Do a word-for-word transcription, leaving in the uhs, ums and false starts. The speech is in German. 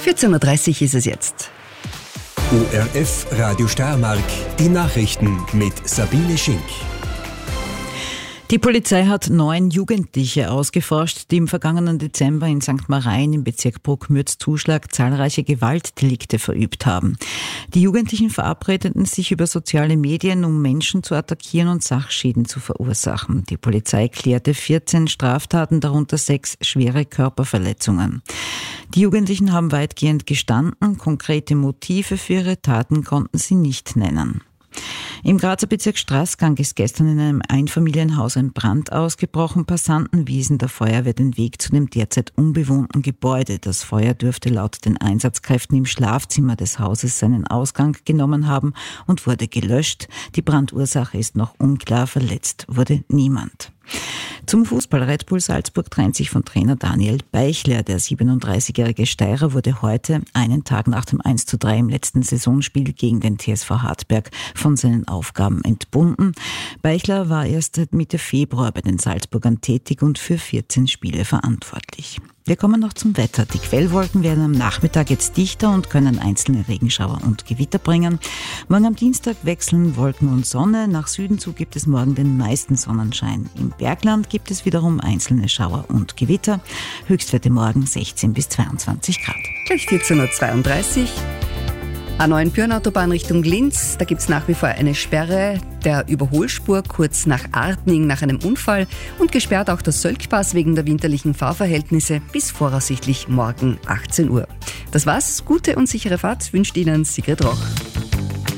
vierzehn Uhr dreißig ist es jetzt. O R F Radio Steiermark, die Nachrichten mit Sabine Schink. Die Polizei hat neun Jugendliche ausgeforscht, die im vergangenen Dezember in Sankt Marien im Bezirk Bruck-Mürzzuschlag zahlreiche Gewaltdelikte verübt haben. Die Jugendlichen verabredeten sich über soziale Medien, um Menschen zu attackieren und Sachschäden zu verursachen. Die Polizei klärte vierzehn Straftaten, darunter sechs schwere Körperverletzungen. Die Jugendlichen haben weitgehend gestanden, konkrete Motive für ihre Taten konnten sie nicht nennen. Im Grazer Bezirk Straßgang ist gestern in einem Einfamilienhaus ein Brand ausgebrochen. Passanten wiesen der Feuerwehr den Weg zu dem derzeit unbewohnten Gebäude. Das Feuer dürfte laut den Einsatzkräften im Schlafzimmer des Hauses seinen Ausgang genommen haben und wurde gelöscht. Die Brandursache ist noch unklar, verletzt wurde niemand. Zum Fußball. Red Bull Salzburg trennt sich von Trainer Daniel Beichler. Der siebenunddreißigjährige Steirer wurde heute, einen Tag nach dem eins zu drei im letzten Saisonspiel gegen den T S V Hartberg, von seinen Aufgaben entbunden. Beichler war erst seit Mitte Februar bei den Salzburgern tätig und für vierzehn Spiele verantwortlich. Wir kommen noch zum Wetter. Die Quellwolken werden am Nachmittag jetzt dichter und können einzelne Regenschauer und Gewitter bringen. Morgen am Dienstag wechseln Wolken und Sonne. Nach Süden zu gibt es morgen den meisten Sonnenschein. Im Bergland gibt es wiederum einzelne Schauer und Gewitter. Höchstwerte morgen sechzehn bis zweiundzwanzig Grad. Gleich vierzehn Uhr zweiunddreißig. A neun Pyhrn-Autobahn Richtung Linz, da gibt es nach wie vor eine Sperre der Überholspur kurz nach Artning nach einem Unfall und gesperrt auch der Sölkpass wegen der winterlichen Fahrverhältnisse bis voraussichtlich morgen achtzehn Uhr. Das war's, gute und sichere Fahrt wünscht Ihnen Sigrid Roch.